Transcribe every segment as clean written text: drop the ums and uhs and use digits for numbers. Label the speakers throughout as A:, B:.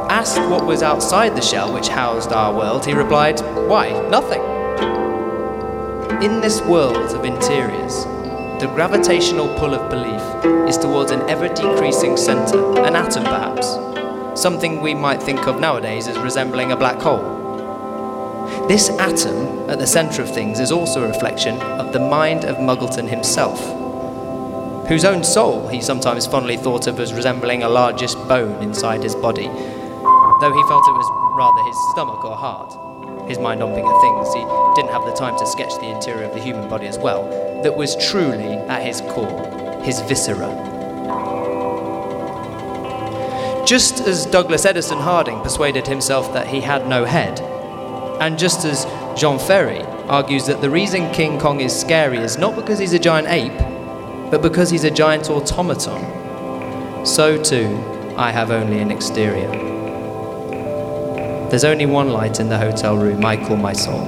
A: Asked what was outside the shell which housed our world, he replied, "Why, nothing." In this world of interiors, the gravitational pull of belief is towards an ever-decreasing centre, an atom perhaps, something we might think of nowadays as resembling a black hole. This atom at the centre of things is also a reflection of the mind of Muggleton himself, whose own soul he sometimes fondly thought of as resembling a largish bone inside his body, though he felt it was rather his stomach or heart, his mind on bigger things. He didn't have the time to sketch the interior of the human body as well, that was truly at his core, his viscera. Just as Douglas Edison Harding persuaded himself that he had no head, and just as Jean Ferry argues that the reason King Kong is scary is not because he's a giant ape, but because he's a giant automaton, so too I have only an exterior. There's only one light in the hotel room I call my soul.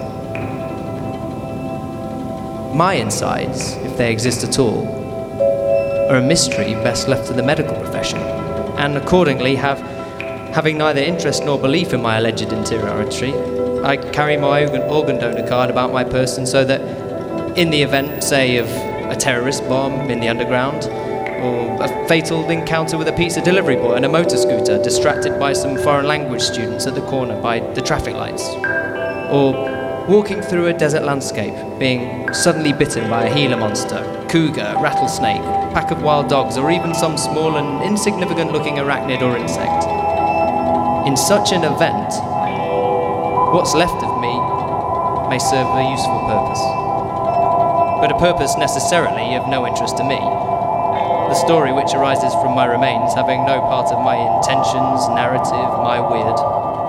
A: My insides, if they exist at all, are a mystery best left to the medical profession, and accordingly, having neither interest nor belief in my alleged interiority, I carry my organ donor card about my person so that in the event, say, of a terrorist bomb in the underground, or a fatal encounter with a pizza delivery boy on a motor scooter distracted by some foreign language students at the corner by the traffic lights, or walking through a desert landscape, being suddenly bitten by a Gila monster, cougar, rattlesnake, pack of wild dogs, or even some small and insignificant-looking arachnid or insect. In such an event, what's left of me may serve a useful purpose, but a purpose necessarily of no interest to me, the story which arises from my remains having no part of my intentions, narrative, my weird.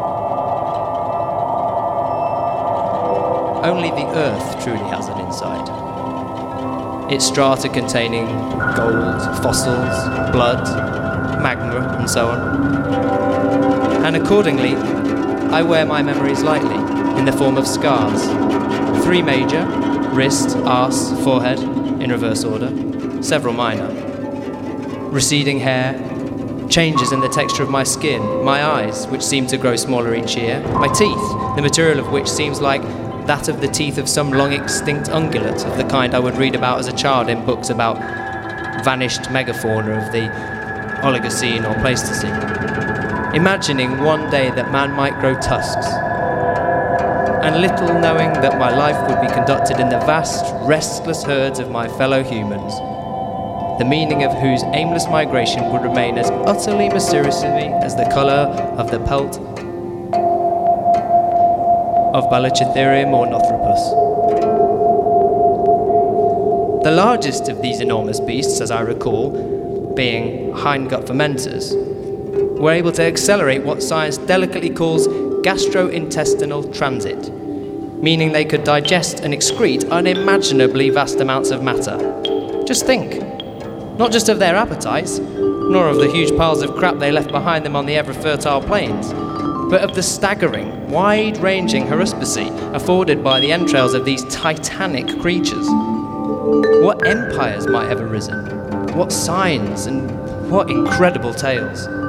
A: Only the earth truly has an inside. Its strata containing gold, fossils, blood, magma, and so on. And accordingly, I wear my memories lightly, in the form of scars. 3 major, wrist, arse, forehead, in reverse order, several minor. Receding hair, changes in the texture of my skin, my eyes, which seem to grow smaller each year, my teeth, the material of which seems like that of the teeth of some long-extinct ungulate of the kind I would read about as a child in books about vanished megafauna of the Oligocene or Pleistocene. Imagining one day that man might grow tusks, and little knowing that my life would be conducted in the vast, restless herds of my fellow humans, the meaning of whose aimless migration would remain as utterly mysteriously as the colour of the pelt of Balachotherium or Nothropus. The largest of these enormous beasts, as I recall, being hindgut fermenters, were able to accelerate what science delicately calls gastrointestinal transit, meaning they could digest and excrete unimaginably vast amounts of matter. Just think. Not just of their appetites, nor of the huge piles of crap they left behind them on the ever-fertile plains, but of the staggering, wide-ranging haruspicy afforded by the entrails of these titanic creatures. What empires might have arisen, what signs, and what incredible tales.